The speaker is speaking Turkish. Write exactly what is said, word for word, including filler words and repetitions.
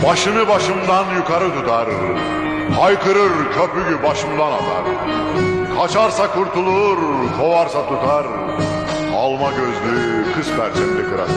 Başını başımdan yukarı tutar, haykırır köpüğü başımdan atar. Kaçarsa kurtulur, kovarsa tutar, alma gözlü kız perçemli kırat.